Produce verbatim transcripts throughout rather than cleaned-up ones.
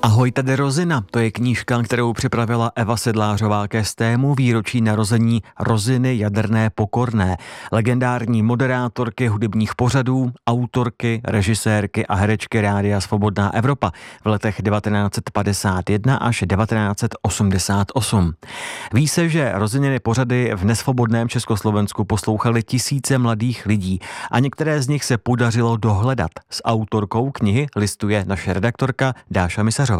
Ahoj, tady Rozina, to je knížka, kterou připravila Eva Sedlářová ke stému výročí narození Roziny Jadrné Pokorné, legendární moderátorky hudebních pořadů, autorky, režisérky a herečky Rádia Svobodná Evropa v letech devatenáct set padesát jedna až devatenáct set osmdesát osm. Ví se, že Rozininy pořady v nesvobodném Československu poslouchali tisíce mladých lidí a některé z nich se podařilo dohledat. S autorkou knihy listuje naše redaktorka Dáša Misařová.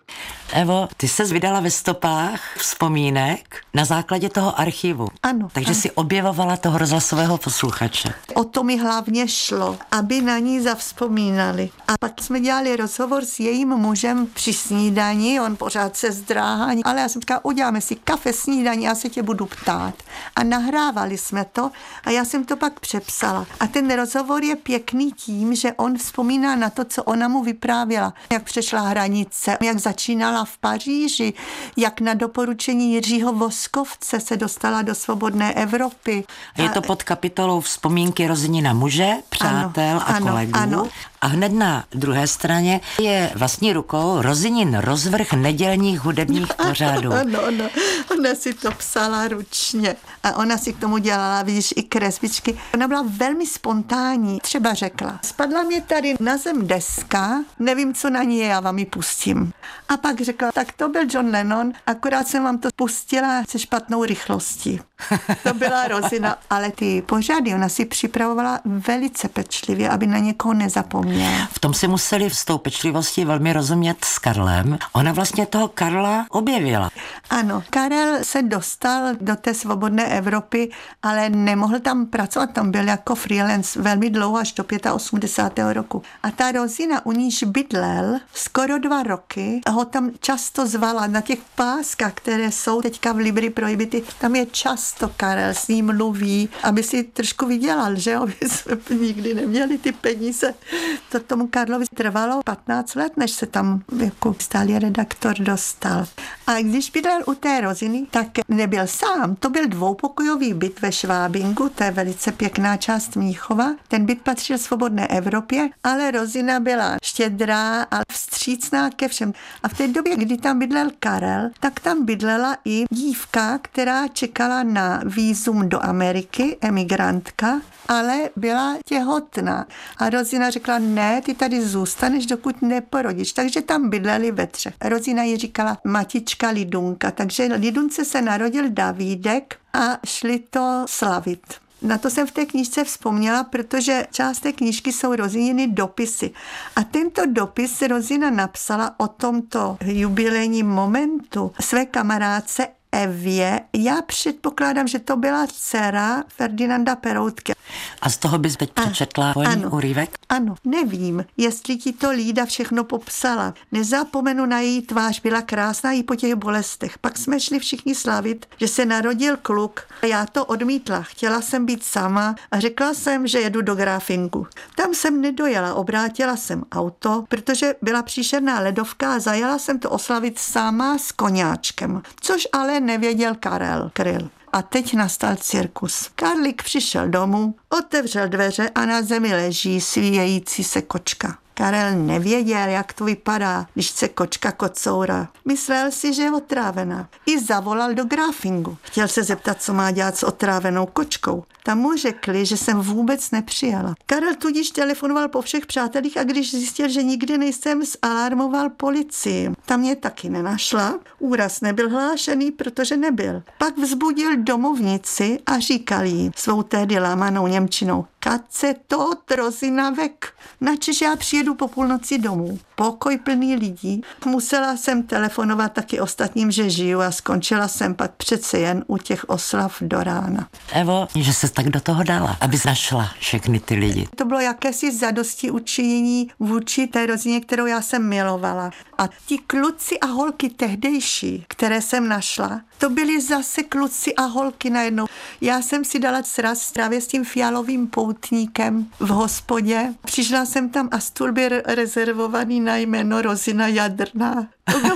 Evo, ty ses vydala ve stopách vzpomínek na základě toho archivu. Ano. Takže ano. si objevovala toho rozhlasového posluchače. O to mi hlavně šlo, aby na ní zavzpomínali. A pak jsme dělali rozhovor s jejím mužem při snídani, on pořád se zdráhá, ale já jsem říkala, uděláme si kafe, snídani, já se tě budu ptát. A nahrávali jsme to a já jsem to pak přepsala. A ten rozhovor je pěkný tím, že on vzpomíná na to, co ona mu vyprávěla. Jak přešla hranice, jak začínala v Paříži, jak na doporučení Jiřího Voskovce se dostala do svobodné Evropy. Je to pod kapitolou Vzpomínky Rozinina muže, přátel ano, a ano, kolegů. Ano. A hned na druhé straně je vlastní rukou Rozinin rozvrh nedělních hudebních pořadů. Ano, ano, ona si to psala ručně a ona si k tomu dělala, vidíš, i kresbičky. Ona byla velmi spontánní. Třeba řekla, spadla mě tady na zem deska, nevím, co na ní je, já vám ji pustím. A pak řekla, tak to byl John Lennon, akorát jsem vám to pustila se špatnou rychlostí. To byla Rozina, ale ty pořady ona si připravovala velice pečlivě, aby na někoho nezapomněla. V tom si museli v tou pečlivosti velmi rozumět s Karlem. Ona vlastně toho Karla objevila. Ano, Karel se dostal do té svobodné Evropy, ale nemohl tam pracovat, tam byl jako freelance velmi dlouho, až do osmdesátého pátého roku. A ta Rozina, u níž bydlel skoro dva roky, ho tam často zvala na těch páskách, které jsou teďka v Libri Prohibity, tam je často Karel, s ním mluví, aby si trošku vydělal, že jo, my jsme nikdy neměli ty peníze. To tomu Karlovi trvalo patnáct let, než se tam jako stálý redaktor dostal. A když bydlel u té Roziny, tak nebyl sám. To byl dvoupokojový byt ve Švábingu, to je velice pěkná část Mnichova. Ten byt patřil svobodné Evropě, ale Rozina byla štědrá a vstřícná ke všem. A v té době, kdy tam bydlel Karel, tak tam bydlela i dívka, která čekala na vízum do Ameriky, emigrantka, ale byla těhotná. A Rozina řekla, ne, ty tady zůstaneš, dokud neporodíš. Takže tam bydleli ve třech. Rozina jí říkala matička Lidunka. Takže Lidunce se narodil Davídek a šli to slavit. Na to jsem v té knížce vzpomněla, protože část té knížky jsou Rozininy dopisy. A tento dopis Rozina napsala o tomto jubilejním momentu své kamarádce Evě. Já předpokládám, že to byla dcera Ferdinanda Peroutky. A z toho bys teď přečetla volný úryvek? Ano, nevím, jestli ti to Lída všechno popsala. Nezapomenu na její tvář, byla krásná i po těch bolestech. Pak jsme šli všichni slavit, že se narodil kluk. Já to odmítla, chtěla jsem být sama a řekla jsem, že jedu do Gráfingu. Tam jsem nedojela, obrátila jsem auto, protože byla příšerná ledovka a zajela jsem to oslavit sama s koňáčkem, což ale nevěděl Karel Kryl. A teď nastal cirkus. Karlík přišel domů, otevřel dveře a na zemi leží svíjející se kočka. Karel nevěděl, jak to vypadá, když se kočka kocoura. Myslel si, že je otrávená. I zavolal do Gráfingu. Chtěl se zeptat, co má dělat s otrávenou kočkou. Tam mu řekli, že jsem vůbec nepřijala. Karel tudíž telefonoval po všech přátelích a když zjistil, že nikdy nejsem, zalarmoval policii. Tam mě taky nenašla. Úraz nebyl hlášený, protože nebyl. Pak vzbudil domovnici a říkal jí svou tehdy lámanou němčinou: Kace to Rozina vek, načež já přijedu po půlnoci domů. Pokoj plný lidí. Musela jsem telefonovat taky ostatním, že žiju a skončila jsem pak přece jen u těch oslav do rána. Evo, že se tak do toho dala, aby našla všechny ty lidi. To bylo jakési zadosti učinění vůči té Rozině, kterou já jsem milovala. A ti kluci a holky tehdejší, které jsem našla, to byli zase kluci a holky najednou. Já jsem si dala sraz právě s tím fialovým poutníkem v hospodě. Přišla jsem tam a stůl byl rezervovaný na jméno Rozina Jadrná. To bylo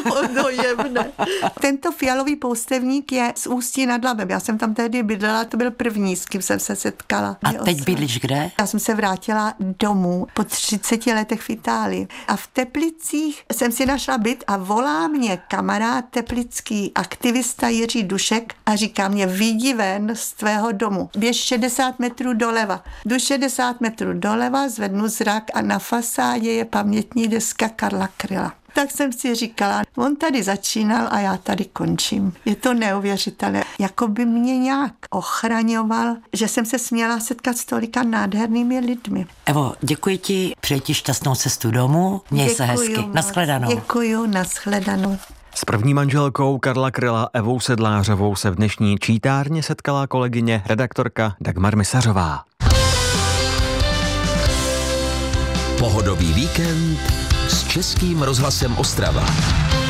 dojemné. Tento fialový poustevník je z Ústí nad Labem. Já jsem tam tehdy bydlela, to byl první, s kým jsem se setkala. A teď bydlíš kde? Já jsem se vrátila domů po třiceti letech v Itálii. A v Teplicích jsem si našla byt a volá mě kamarád teplický aktivista Jiří Dušek a říká mě, vyjdi ven z tvého domu. Běž šedesát metrů doleva. Jdu šedesát metrů doleva, zvednu zrak a na fasádě je pamětní deska Karla Kryla. Tak jsem si říkala, on tady začínal a já tady končím. Je to neuvěřitelné. Jako by mě nějak ochraňoval, že jsem se směla setkat s tolika nádhernými lidmi. Evo, děkuji ti, přeji ti šťastnou cestu domů, měj se hezky. Moc. Nashledanou. Děkuju, nashledanou. S první manželkou Karla Kryla Evou Sedlářovou se v dnešní čítárně setkala kolegyně redaktorka Dagmar Misařová. Pohodový víkend s Českým rozhlasem Ostrava.